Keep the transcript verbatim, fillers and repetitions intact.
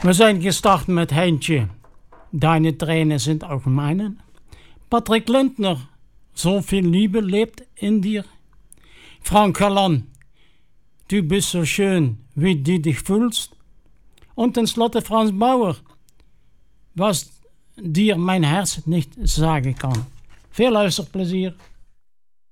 Wir zijn gestart mit Heintje. Deine Tränen sind auch meine. Patrick Lindner. So viel Liebe lebt in dir. Frank Callan. Du bist so schön, wie du dich fühlst. Und ten slotte Frans Bauer. Was dir mein Herz nicht sagen kann. Veel luisterplezier.